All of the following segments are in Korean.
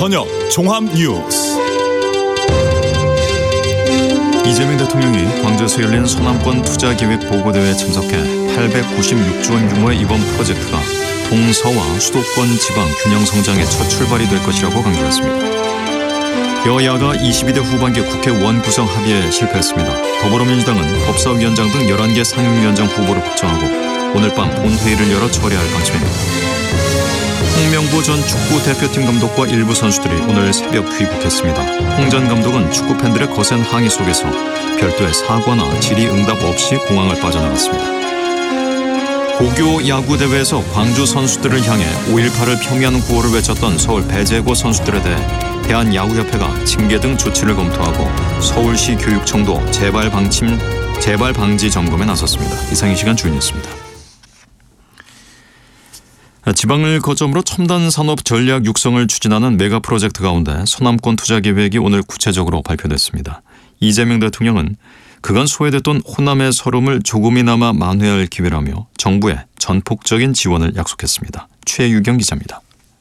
저녁 종합 뉴스. 이재명 대통령이 광주에서 열린 서남권 투자계획 보고대회에 참석해 896조 원 규모의 이번 프로젝트가 동서와 수도권 지방 균형 성장의 첫 출발이 될 것이라고 강조했습니다. 여야가 22대 후반기 국회 원구성 합의에 실패했습니다. 더불어민주당은 법사위원장 등 11개 상임위원장 후보를 확정하고 오늘 밤 본회의를 열어 처리할 방침입니다. 홍명보 전 축구 대표팀 감독과 일부 선수들이 오늘 새벽 귀국했습니다. 홍 전 감독은 축구 팬들의 거센 항의 속에서 별도의 사과나 질의응답 없이 공항을 빠져나갔습니다. 고교 야구대회에서 광주 선수들을 향해 5.18을 평의하는 구호를 외쳤던 서울 배재고 선수들에 대해 대한야구협회가 징계 등 조치를 검토하고 서울시 교육청도 재발 방지 점검에 나섰습니다. 이상 이 시간 주인이었습니다. 지방을 거점으로 첨단 산업 전략 육성을 추진하는 메가 프로젝트 가운데 서남권 투자 계획이 오늘 구체적으로 발표됐습니다. 이재명 대통령은 그간 소외됐던 호남의 서름을 조금이나마 만회할 기회라며 정부에 전폭적인 지원을 약속했습니다. 최유경 기자입니다.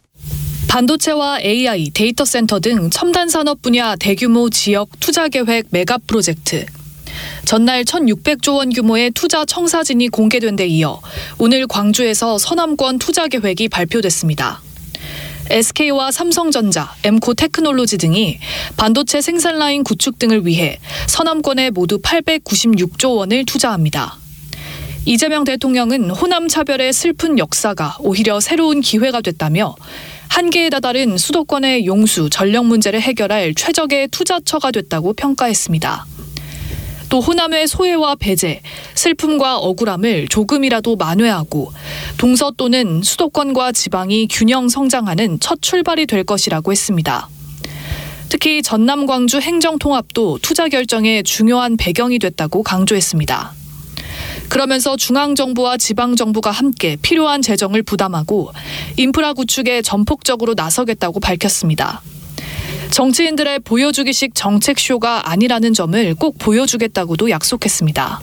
반도체와 AI, 데이터 센터 등 첨단 산업 분야 대규모 지역 투자 계획 메가 프로젝트. 전날 1,600조 원 규모의 투자 청사진이 공개된 데 이어 오늘 광주에서 서남권 투자 계획이 발표됐습니다. SK와 삼성전자, 엠코 테크놀로지 등이 반도체 생산 라인 구축 등을 위해 서남권에 모두 896조 원을 투자합니다. 이재명 대통령은 호남 차별의 슬픈 역사가 오히려 새로운 기회가 됐다며 한계에 다다른 수도권의 용수, 전력 문제를 해결할 최적의 투자처가 됐다고 평가했습니다. 또 호남의 소외와 배제, 슬픔과 억울함을 조금이라도 만회하고 동서 또는 수도권과 지방이 균형 성장하는 첫 출발이 될 것이라고 했습니다. 특히 전남 광주 행정통합도 투자 결정의 중요한 배경이 됐다고 강조했습니다. 그러면서 중앙정부와 지방정부가 함께 필요한 재정을 부담하고 인프라 구축에 전폭적으로 나서겠다고 밝혔습니다. 정치인들의 보여주기식 정책쇼가 아니라는 점을 꼭 보여주겠다고도 약속했습니다.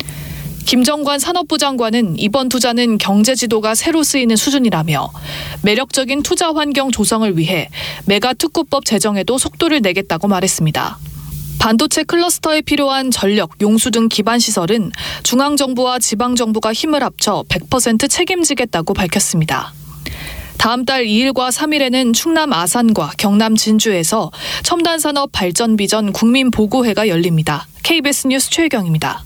김정관 산업부 장관은 이번 투자는 경제 지도가 새로 쓰이는 수준이라며 매력적인 투자 환경 조성을 위해 메가 특구법 제정에도 속도를 내겠다고 말했습니다. 반도체 클러스터에 필요한 전력, 용수 등 기반 시설은 중앙정부와 지방정부가 힘을 합쳐 100% 책임지겠다고 밝혔습니다. 다음 달 2일과 3일에는 충남 아산과 경남 진주에서 첨단산업 발전 비전 국민보고회가 열립니다. KBS 뉴스 최혜경입니다.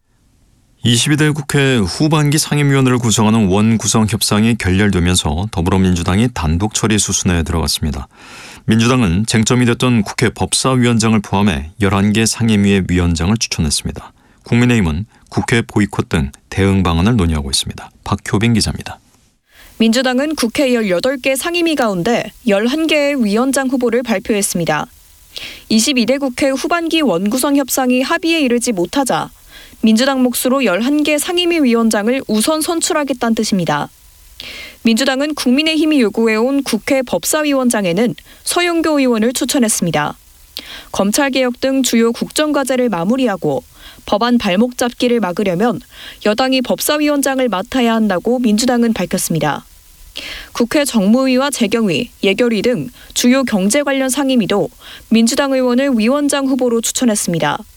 22대 국회 후반기 상임위원회를 구성하는 원구성 협상이 결렬되면서 더불어민주당이 단독 처리 수순에 들어갔습니다. 민주당은 쟁점이 됐던 국회 법사위원장을 포함해 11개 상임위의 위원장을 추천했습니다. 국민의힘은 국회 보이콧 등 대응 방안을 논의하고 있습니다. 박효빈 기자입니다. 민주당은 국회 18개 상임위 가운데 11개의 위원장 후보를 발표했습니다. 22대 국회 후반기 원구성 협상이 합의에 이르지 못하자 민주당 몫으로 11개 상임위 위원장을 우선 선출하겠다는 뜻입니다. 민주당은 국민의힘이 요구해온 국회 법사위원장에는 서영교 의원을 추천했습니다. 검찰개혁 등 주요 국정과제를 마무리하고 법안 발목 잡기를 막으려면 여당이 법사위원장을 맡아야 한다고 민주당은 밝혔습니다. 국회 정무위와 재경위, 예결위 등 주요 경제 관련 상임위도 민주당 의원을 위원장 후보로 추천했습니다.